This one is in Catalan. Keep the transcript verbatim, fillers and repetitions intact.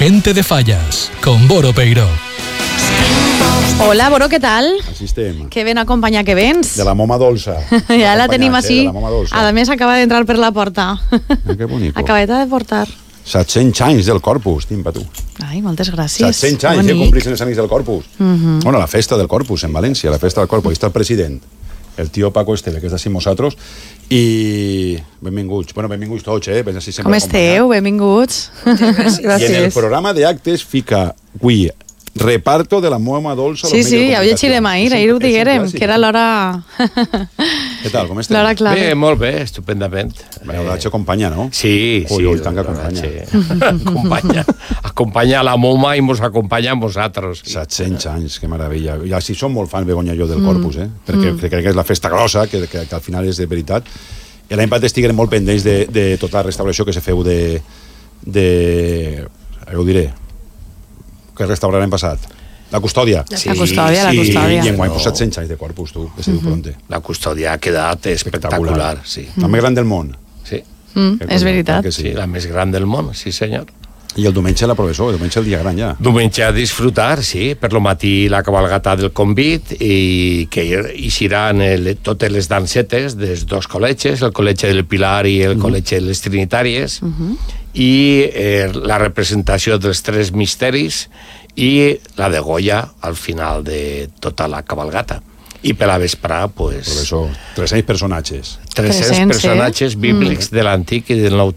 Gente de Fallas, con Boro Peiró. Hola, Boro, què tal? Així estem. Que ben acompanyat que vens. De la moma dolça. Ja la tenim així. Eh, a més, acaba d'entrar per la porta. Ah, que bonico. Acabeta de portar. set-cents anys del Corpus, timpa tu. Ai, moltes gràcies. set-cents anys, eh, complissin els amics del Corpus. Uh -huh. Bueno, la festa del Corpus, en València, la festa del Corpus. Aquí està el president, el tio Paco Esteve, que és d'ací nosaltres, i benvinguts. Bueno, benvinguts tots, eh? Ben, Com esteu? Benvinguts. Gràcies. I en el programa d'actes fica avui reparto de la moma dolça. Sí, sí, ja ho llegirem ahir, ahir ho diguérem, que era l'hora... Què tal, com estem? L'hora clara. Bé, molt bé, estupendament. Bé, l'Horatge acompanya, no? Sí, sí. Ui, tant que acompanya. Acompanya. Acompanya la moma i mos acompanya a vosaltres. set-cents anys, que meravella. I així som molt fans, Begoña i jo, del Corpus, eh? Perquè mm. crec que és la festa grossa, que, que, que al final és de veritat. I l'any passat estiguem molt pendents de, de tota la restauració que se feu de... de... ja ho diré. Que restaurar l'any passat. La custòdia. Sí, la custòdia, sí, la custòdia. I enguany, pues, set-cents anys de Corpus, tu, que se diu pronte. La custòdia ha quedat espectacular, sí. La més gran del món. Sí. Mm, és veritat. Sí, la més gran del món, sí senyor. I el diumenge la professor, el diumenge el dia gran ja. Diumenge a disfrutar, sí, per lo matí la cabalgata del convit i que eixiran el, totes les dansetes dels dos col·legis, el col·legi del Pilar i el uh -huh. col·legi de les Trinitàries, uh -huh. i eh, la representació dels tres misteris i la de Goya al final de tota la cabalgata. I per la vesprà, pues... Professor, tres-cents personatges. tres-cents personatges eh? bíblics mm. de l'Antic i del Nou